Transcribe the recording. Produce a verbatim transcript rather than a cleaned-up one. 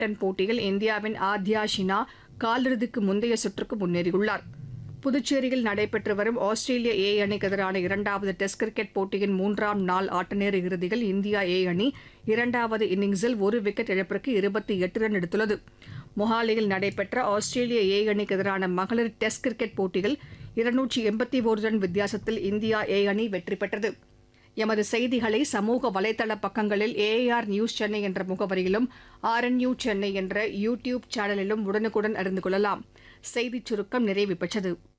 Badminton போட்டியில் இந்தியாவின் ஆத்யா ஷினா காலிறுதிக்கு முந்தைய சுற்றுக்கு முன்னேறியுள்ளார். புதுச்சேரியில் நடைபெற்று வரும் ஆஸ்திரேலிய ஏ அணிக்கு எதிரான இரண்டாவது டெஸ்ட் கிரிக்கெட் போட்டியின் மூன்றாம் நாள் ஆட்டநேர இறுதியில் இந்தியா ஏ அணி இரண்டாவது இன்னிங்ஸில் ஒரு விக்கெட் இழப்பிற்கு இருபத்தி எட்டு ரன் எடுத்துள்ளது. மொஹாலியில் நடைபெற்ற ஆஸ்திரேலிய ஏ அணிக்கு எதிரான மகளிர் டெஸ்ட் கிரிக்கெட் போட்டியில் இருநூற்று எண்பத்தி ஒரு ரன் வித்தியாசத்தில் இந்தியா ஏ அணி வெற்றி பெற்றது. எமது செய்திகளை சமூக வலைதள பக்கங்களில் ஏஆர் நியூஸ் சென்னை என்ற முகவரியிலும் ஆர்என்யூ சென்னை என்ற யூ டியூப் சேனலிலும் உடனுக்குடன் அறிந்து கொள்ளலாம். செய்திச் சுருக்கம் நிறைவு பெற்றது.